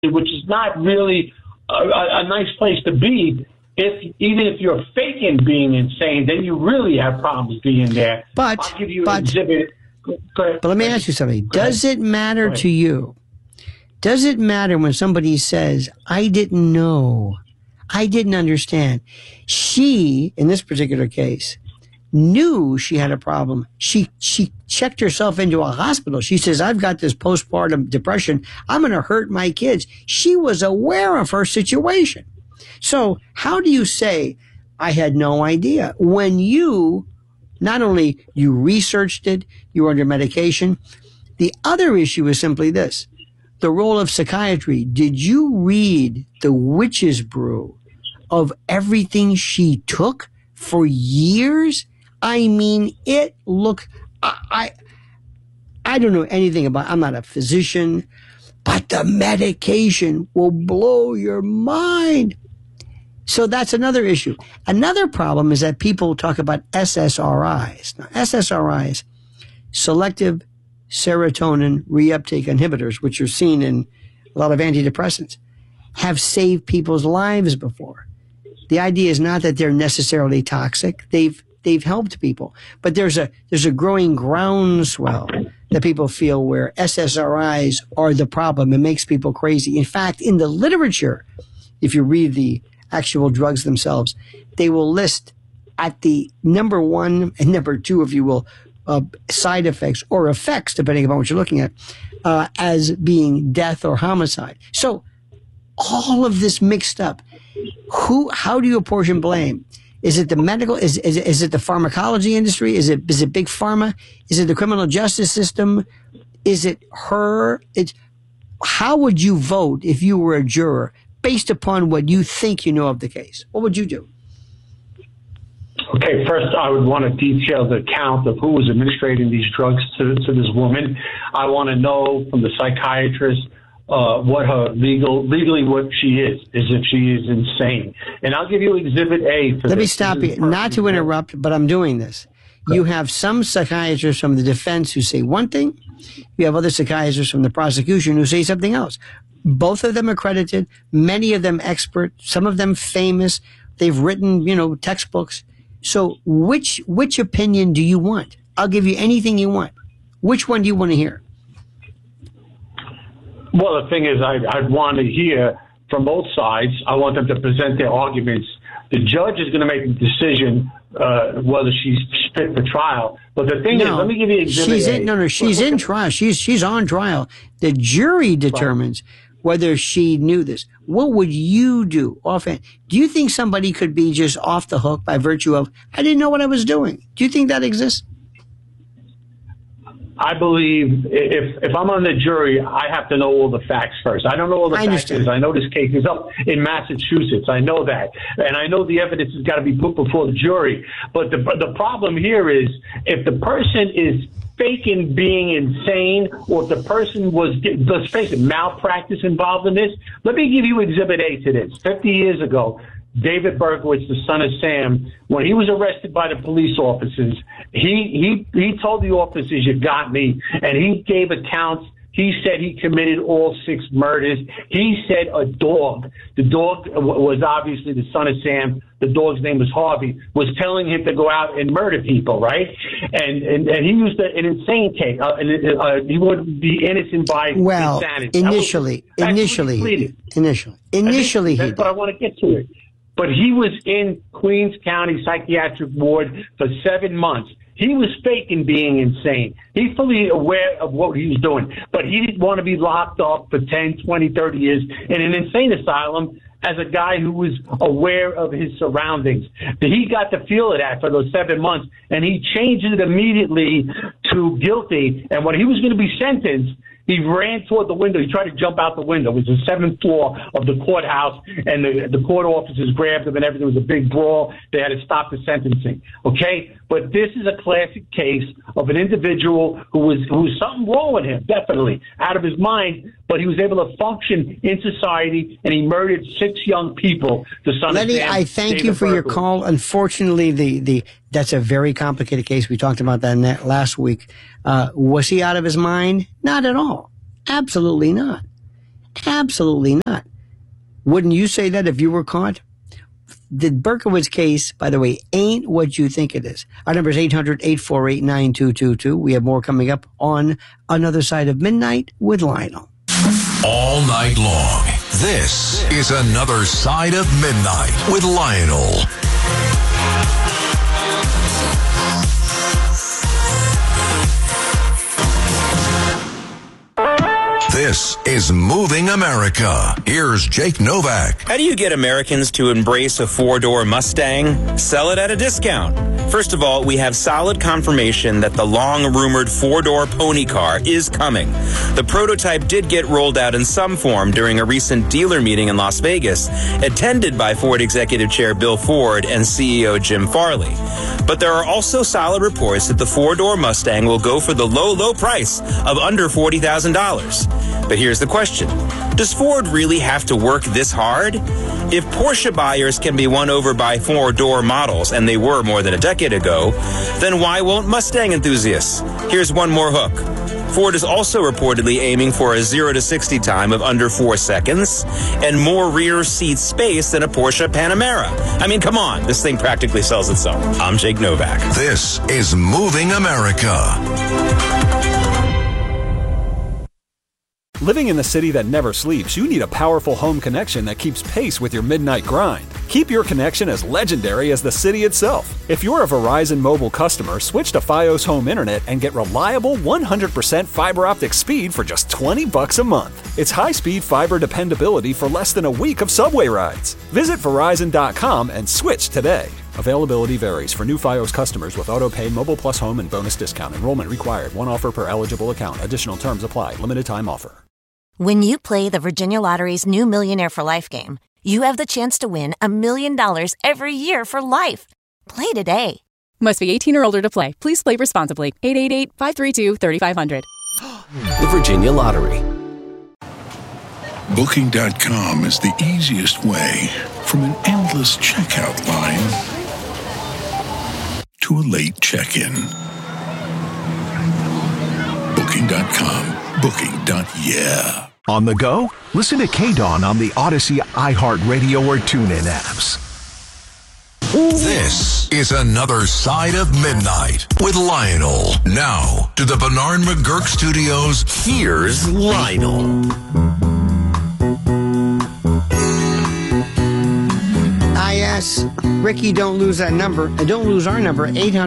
which is not really a nice place to be. Even if you're faking being insane, then you really have problems being there. I'll give you an exhibit. But let me ask you something. Does it matter to you? Does it matter when somebody says, I didn't know, I didn't understand? She, in this particular case, knew she had a problem. She checked herself into a hospital. She says, I've got this postpartum depression. I'm going to hurt my kids. She was aware of her situation. So how do you say, I had no idea, when you, not only you researched it, you were under medication? The other issue is simply this, the role of psychiatry. Did you read the witch's brew of everything she took for years? I mean, it looked, I don't know anything about, I'm not a physician, but the medication will blow your mind. So that's another issue. Another problem is that people talk about SSRIs. Now, SSRIs, selective serotonin reuptake inhibitors, which are seen in a lot of antidepressants, have saved people's lives before. The idea is not that they're necessarily toxic. They've helped people, but there's a growing groundswell that people feel where SSRIs are the problem. It makes people crazy. In fact, in the literature, if you read the actual drugs themselves, they will list at the number 1 and number 2, if you will, side effects or effects, depending upon what you're looking at, as being death or homicide. So all of this mixed up. How do you apportion blame? Is it the medical? Is it the pharmacology industry? Is it big pharma? Is it the criminal justice system? Is it her? How would you vote if you were a juror based upon what you think you know of the case? What would you do? Okay, first I would want to detail the count of who was administrating these drugs to this woman. I want to know from the psychiatrist what her legally what she is if she is insane. And I'll give you Exhibit A. Let me stop you, not to interrupt, but I'm doing this. Okay. You have some psychiatrists from the defense who say one thing. You have other psychiatrists from the prosecution who say something else. Both of them accredited, many of them expert, some of them famous. They've written, textbooks. So which opinion do you want? I'll give you anything you want. Which one do you want to hear? Well, the thing is, I'd want to hear from both sides. I want them to present their arguments. The judge is going to make a decision whether she's fit for trial. But the thing is, let me give you an example. She's in trial. She's on trial. The jury determines whether she knew this. What would you do offhand? Do you think somebody could be just off the hook by virtue of, I didn't know what I was doing? Do you think that exists? I believe if I'm on the jury, I have to know all the facts first. I don't know all the facts. I know this case is up in Massachusetts. I know that. And I know the evidence has got to be put before the jury. But the problem here is if the person is faking being insane, or if the person was, let's face it, malpractice involved in this. Let me give you Exhibit A to this. 50 years ago, David Berkowitz, the son of Sam, when he was arrested by the police officers, he told the officers, you got me, and he gave accounts. He said he committed all 6 murders. He said a dog. The dog was obviously the son of Sam. The dog's name was Harvey, was telling him to go out and murder people, right? And he used an insane case. He would be innocent by insanity. Initially, That's what I want to get to it. But he was in Queens County Psychiatric Ward for 7 months. He was faking being insane. He's fully aware of what he was doing, but he didn't want to be locked up for 10, 20, 30 years in an insane asylum as a guy who was aware of his surroundings. He got to feel it for those 7 months, and he changed it immediately to guilty. And when he was going to be sentenced, he ran toward the window. He tried to jump out the window. It was the 7th floor of the courthouse, and the court officers grabbed him and everything. It was a big brawl. They had to stop the sentencing. Okay? But this is a classic case of an individual who was something wrong with him, definitely, out of his mind, but he was able to function in society, and he murdered 6 young people. Lenny, I thank you for your call. Unfortunately, that's a very complicated case. We talked about that last week. Was he out of his mind? Not at all. Absolutely not. Absolutely not. Wouldn't you say that if you were caught? The Berkowitz case, by the way, ain't what you think it is. Our number is 800-848-9222. We have more coming up on Another Side of Midnight with Lionel. All night long, this is Another Side of Midnight with Lionel. This is Moving America. Here's Jake Novak. How do you get Americans to embrace a four-door Mustang? Sell it at a discount. First of all, we have solid confirmation that the long-rumored four-door pony car is coming. The prototype did get rolled out in some form during a recent dealer meeting in Las Vegas, attended by Ford Executive Chair Bill Ford and CEO Jim Farley. But there are also solid reports that the four-door Mustang will go for the low, low price of under $40,000. But here's the question. Does Ford really have to work this hard? If Porsche buyers can be won over by four-door models, and they were more than a decade ago, then why won't Mustang enthusiasts? Here's one more hook. Ford is also reportedly aiming for a 0 to 60 time of under 4 seconds and more rear seat space than a Porsche Panamera. I mean, come on, this thing practically sells itself. I'm Jake Novak. This is Moving America. Living in the city that never sleeps, you need a powerful home connection that keeps pace with your midnight grind. Keep your connection as legendary as the city itself. If you're a Verizon Mobile customer, switch to Fios Home Internet and get reliable 100% fiber optic speed for just $20 a month. It's high-speed fiber dependability for less than a week of subway rides. Visit Verizon.com and switch today. Availability varies for new Fios customers with auto-pay, Mobile Plus Home, and bonus discount. Enrollment required. One offer per eligible account. Additional terms apply. Limited time offer. When you play the Virginia Lottery's new Millionaire for Life game, you have the chance to win $1 million every year for life. Play today. Must be 18 or older to play. Please play responsibly. 888-532-3500. The Virginia Lottery. Booking.com is the easiest way from an endless checkout line to a late check-in. Booking.com. Booking.yeah. On the go? Listen to KDAWN on the Odyssey, iHeartRadio, or TuneIn apps. This is Another Side of Midnight with Lionel. Now, to the Bernard McGurk Studios, here's Lionel. Yes, Ricky, don't lose that number. And don't lose our number,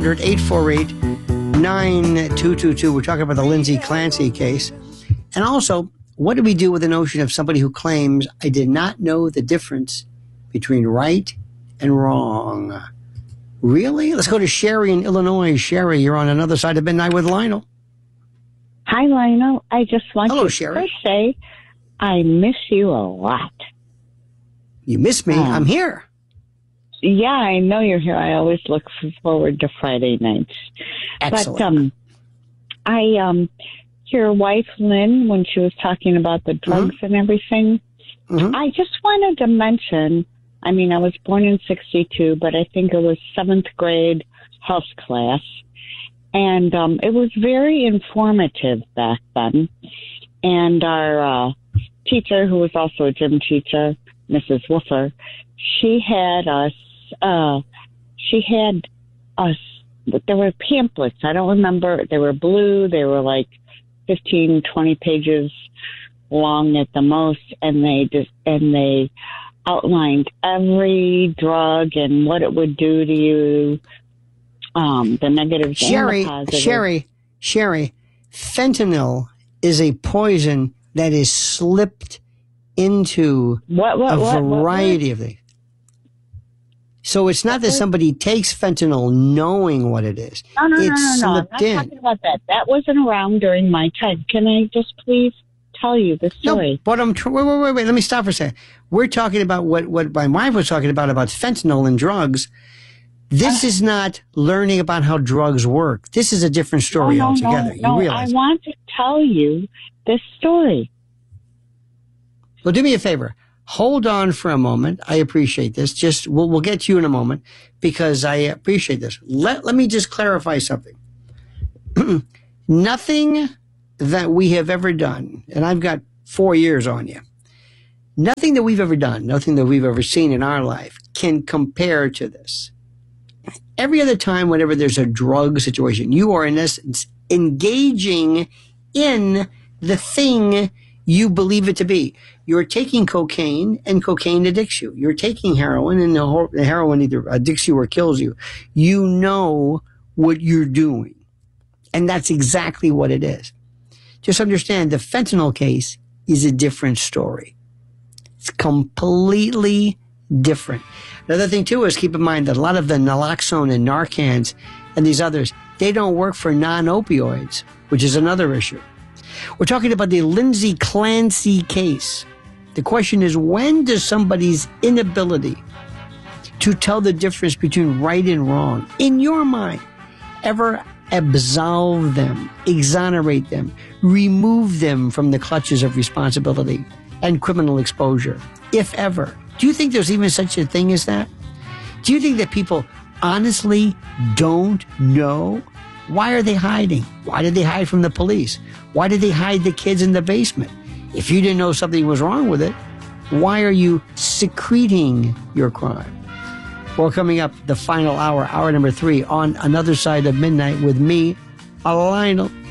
800-848-9222. We're talking about the Lindsay Clancy case. And also, what do we do with the notion of somebody who claims, I did not know the difference between right and wrong? Really? Let's go to Sherry in Illinois. Sherry, you're on Another Side of Midnight with Lionel. Hi, Lionel. I just want to first say I miss you a lot. You miss me? I'm here. Yeah, I know you're here. I always look forward to Friday nights. Excellent. But your wife, Lynn, when she was talking about the drugs and everything, I just wanted to mention, I mean, I was born in 1962, but I think it was 7th grade health class. And it was very informative back then. And our teacher, who was also a gym teacher, Mrs. Woofer, she had us, there were pamphlets. I don't remember. They were blue. They were like 15, 20 pages long at the most. And they outlined every drug and what it would do to you, the negatives and the positives. Sherry, fentanyl is a poison that is slipped into a variety of things. So it's not that somebody takes fentanyl knowing what it is. No. I'm not in. talking about that. That wasn't around during my time. Can I just please tell you the story? No, but wait. Let me stop for a second. We're talking about what my wife was talking about fentanyl and drugs. This is not learning about how drugs work. This is a different story altogether. No, I want to tell you this story. Well, do me a favor. Hold on for a moment. I appreciate this. We'll get to you in a moment because I appreciate this. Let me just clarify something. Nothing that we have ever done, and I've got 4 years on you, Nothing that we've ever done, nothing that we've ever seen in our life can compare to this. Every other time, whenever there's a drug situation, you are in essence engaging in the thing you believe it to be. You're taking cocaine, and cocaine addicts you. You're taking heroin, and the heroin either addicts you or kills you. You know what you're doing. And that's exactly what it is. Just understand the fentanyl case is a different story. It's completely different. Another thing, too, is keep in mind that a lot of the naloxone and Narcans and these others, they don't work for non-opioids, which is another issue. We're talking about the Lindsay Clancy case. The question is, when does somebody's inability to tell the difference between right and wrong, in your mind, ever absolve them, exonerate them, remove them from the clutches of responsibility and criminal exposure, if ever? Do you think there's even such a thing as that? Do you think that people honestly don't know? Why are they hiding? Why did they hide from the police? Why did they hide the kids in the basement? If you didn't know something was wrong with it, why are you secreting your crime? Well, coming up, the final hour, hour number 3, on Another Side of Midnight with me, Lionel.